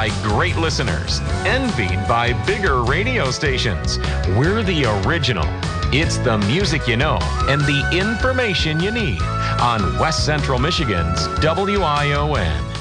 by great listeners, envied by bigger radio stations. We're the original. It's the music you know and the information you need on West Central Michigan's WION.